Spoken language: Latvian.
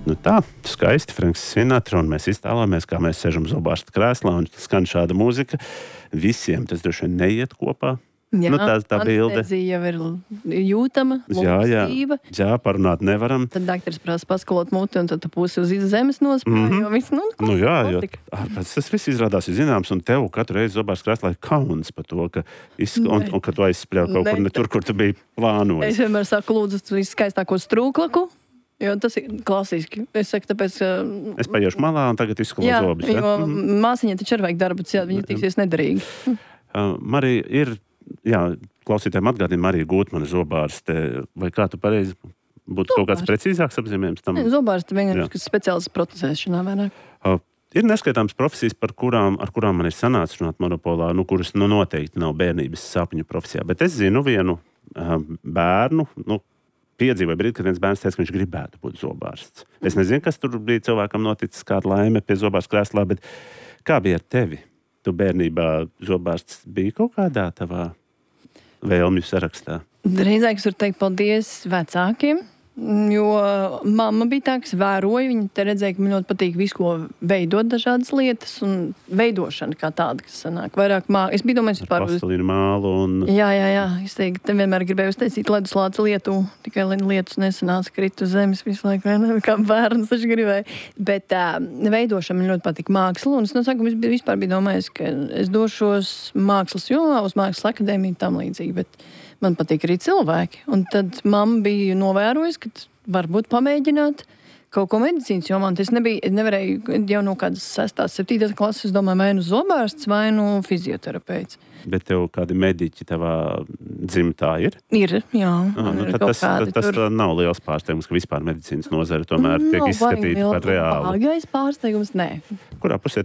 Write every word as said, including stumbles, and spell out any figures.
Nu tā, skaisti, Franks Sinatra, un mēs iztēlojamies, kā mēs sēžam zobārsta krēslā, un skan šāda mūzika. Visiem tas droši vien neiet kopā. Jā, nu, tā, tā bilde. Anestezija jau ir jūtama, jā, jā, stīva. jā, parunāt nevaram. Tad dakteris prasa paskolot muti, un tad tu pusi uz zemes nospēj, mm-hmm. jo viss, nu, nu jā, jo ārpēc tas viss izrādās ir zināms, un tev katru reizi zobārsta krēslā ir kauns par to, ka, izsk... un, un, ka tu aizspļauj kaut kur ne tur, kur tu biji plānojis. Es vienmēr saku, lūdzu, tu izskaistāko strūklaku. Jo tas ir klasiski. Es saku, tāpēc... Uh, es paiešu malā un tagad izskalo jā, zobus. Jā, jo mm-hmm. māsiņai taču ir vajag darbu, bet jā, viņa tiksies nederīgi. Uh, Marija, ir, jā, klausītājiem atgādina Marija Gūtmana zobārste. Vai kā tu pareizi būtu kaut kāds precīzāks apzīmējums tam? Zobārste vienkārši, kas speciāls protezēšanā vairāk. Uh, ir neskaitāms profesijas, par kurām, ar kurām man ir sanācis runāt monopolā, nu, kuras nu, noteikti nav bērnības sapņu profesijā. Bet es zinu vienu uh, bērnu, nu, piedzīvoja brīdi, kad viens bērns teica, ka viņš gribētu būt zobārsts. Es nezinu, kas tur bija cilvēkam noticis, kāda laime pie zobārsta krēslā, bet kā bija ar tevi? Tu bērnībā zobārsts bija kaut kādā tavā vēlmju sarakstā? Drīzāk es varu teikt paldies vecākiem, jo mamma bija tā, kas vēroja, viņa te redzēja, ka man ļoti patīk visu, ko veidot dažādas lietas, un veidošana kā tāda, kas sanāk vairāk mā... Es biju domājis par... Pastelīnu mālu un... Jā, jā, jā. Es teiktu, te vienmēr gribēju uztaisīt leduslāci lietu, tikai lietus nesanāca krit uz zemes visu laiku, vien, kā bērns taču gribēju. Bet uh, veidošana man ļoti patīk māksla, un es no sākuma vispār biju domājis, ka es došos mākslas jomā, uz mākslas akadēmiju tam līdzīgi, bet man patīk arī cilvēki. Un tad mamma bija novērojusi, ka varbūt pamēģināt kaut ko medicīnas jomā. Es nebiju, nevarēju jau no kādas sestās, septītās klases, es domāju, vai nu zobārsts, vai nu fizioterapeits. Bet tev kādi mediķi tavā dzimtā ir? Ir, jā. Ah, nu, ir tas kādi, tas tur... nav liels pārsteigums, ka vispār medicīnas nozare tomēr tiek izskatīta par reālu. Bagais pārsteigums, nē. Kurā pusē